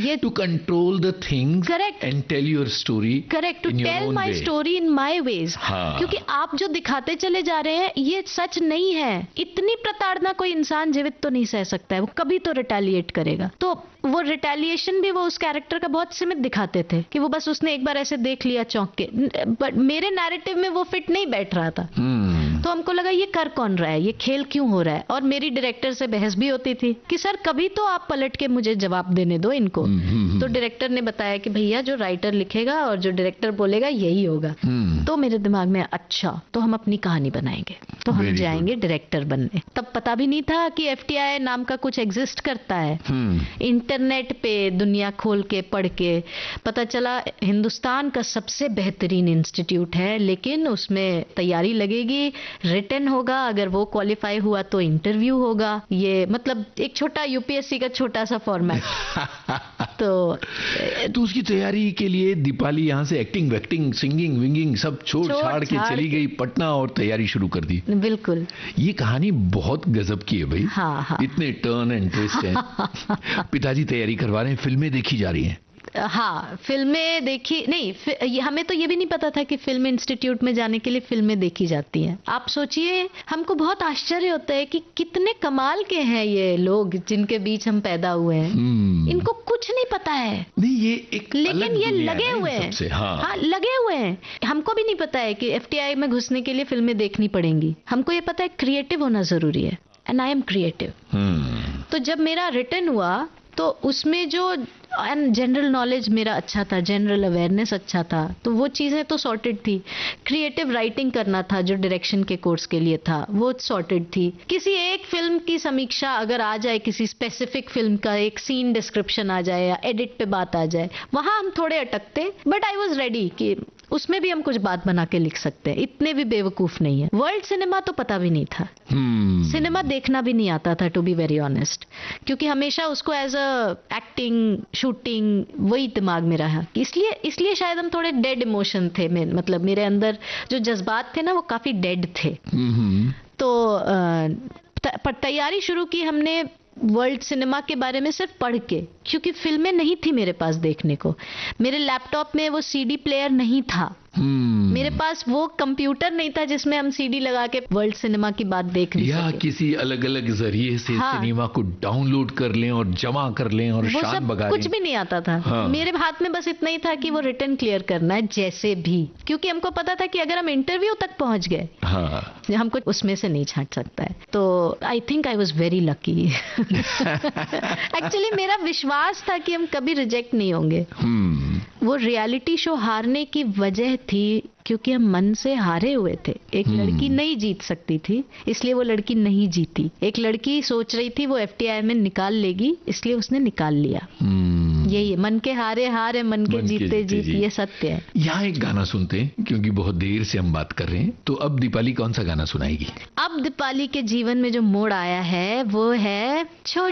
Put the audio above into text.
ये to control the things correct and tell your story, correct, to tell my story in my veg. हाँ। क्योंकि आप जो दिखाते चले जा रहे हैं ये सच नहीं है। इतनी प्रताड़ना कोई इंसान जीवित तो नहीं सह सकता है, वो कभी तो रिटेलिएट करेगा। तो वो रिटेलिएशन भी वो उस कैरेक्टर का बहुत सीमित दिखाते थे कि वो बस उसने एक बार ऐसे देख लिया चौंक के, बट मेरे नैरेटिव में वो फिट नहीं बैठ रहा था। तो हमको लगा ये कर कौन रहा है, ये खेल क्यों हो रहा है। और मेरी डायरेक्टर से बहस भी होती थी कि सर कभी तो आप पलट के मुझे जवाब देने दो इनको। तो डायरेक्टर ने बताया कि भैया जो राइटर लिखेगा और जो डायरेक्टर बोलेगा यही होगा। तो मेरे दिमाग में अच्छा तो हम अपनी कहानी बनाएंगे, तो हम जाएंगे डायरेक्टर बनने। तब पता भी नहीं था कि FTI नाम का कुछ एग्जिस्ट करता है। इंटरनेट पे दुनिया खोल के पढ़ के पता चला हिंदुस्तान का सबसे बेहतरीन इंस्टीट्यूट है, लेकिन उसमें तैयारी लगेगी, रिटन होगा, अगर वो क्वालिफाई हुआ तो इंटरव्यू होगा। ये मतलब एक छोटा UPSC का छोटा सा फॉर्मेट। तो उसकी तैयारी के लिए दीपाली यहाँ से एक्टिंग वैक्टिंग सिंगिंग विंगिंग सब छोड़ छाड़ के चली गई पटना और तैयारी शुरू कर दी। बिल्कुल, ये कहानी बहुत गजब की है भाई। हाँ। इतने टर्न एंड ट्विस्ट हैं। पिताजी तैयारी करवा रहे हैं, फिल्में देखी जा रही हैं। हाँ, फिल्में देखी नहीं, हमें तो ये भी नहीं पता था कि फिल्म इंस्टीट्यूट में जाने के लिए फिल्में देखी जाती हैं। आप सोचिए, हमको बहुत आश्चर्य होता है कि कितने कमाल के हैं ये लोग जिनके बीच हम पैदा हुए हैं। इनको कुछ नहीं पता है। नहीं, ये एक लेकिन ये लगे हुए हैं। हाँ, लगे हुए हैं। हमको भी नहीं पता है कि FTI में घुसने के लिए फिल्में देखनी पड़ेंगी। हमको ये पता है क्रिएटिव होना जरूरी है, एंड आई एम क्रिएटिव। तो जब मेरा रिटर्न हुआ तो उसमें जो जनरल नॉलेज मेरा अच्छा था, जनरल अवेयरनेस अच्छा था, तो वो चीज़ें तो सॉर्टेड थी। क्रिएटिव राइटिंग करना था जो डायरेक्शन के कोर्स के लिए था, वो सॉर्टेड थी। किसी एक फिल्म की समीक्षा अगर आ जाए, किसी स्पेसिफिक फिल्म का एक सीन डिस्क्रिप्शन आ जाए या एडिट पे बात आ जाए, वहां हम थोड़े अटकते, बट आई वॉज रेडी कि उसमें भी हम कुछ बात बना के लिख सकते हैं। इतने भी बेवकूफ नहीं है। वर्ल्ड सिनेमा तो पता भी नहीं था। सिनेमा देखना भी नहीं आता था, टू बी वेरी ऑनेस्ट, क्योंकि हमेशा उसको एज अ एक्टिंग शूटिंग वही दिमाग में रहा। इसलिए शायद हम थोड़े डेड इमोशन थे। मतलब मेरे अंदर जो जज्बात थे ना वो काफी डेड थे। तो तैयारी शुरू की हमने वर्ल्ड सिनेमा के बारे में सिर्फ पढ़ के, क्योंकि फिल्में नहीं थी मेरे पास देखने को। मेरे लैपटॉप में वो CD प्लेयर नहीं था। मेरे पास वो कंप्यूटर नहीं था जिसमें हम CD लगा के वर्ल्ड सिनेमा की बात देख लें, या किसी अलग अलग जरिए से सिनेमा को डाउनलोड कर लें और जमा कर लें और शान बगा लें। कुछ भी नहीं आता था। मेरे हाथ में बस इतना ही था कि वो रिटर्न क्लियर करना है जैसे भी, क्योंकि हमको पता था कि अगर हम इंटरव्यू तक पहुंच गए हमको उसमें से नहीं छांट सकता है। तो I think I was very lucky. Actually मेरा विश्वास था कि हम कभी रिजेक्ट नहीं होंगे। वो रियलिटी शो हारने की वजह थी क्योंकि हम मन से हारे हुए थे। एक लड़की नहीं जीत सकती थी, इसलिए वो लड़की नहीं जीती। एक लड़की सोच रही थी वो FTI में निकाल लेगी, इसलिए उसने निकाल लिया। यही है, मन के हारे हार है, मन के जीते जीत, ये सत्य है। यहाँ एक गाना सुनते हैं क्योंकि बहुत देर से हम बात कर रहे हैं। तो अब दीपाली कौन सा गाना सुनाएगी? अब दीपाली के जीवन में जो मोड़ आया है वो है छोटी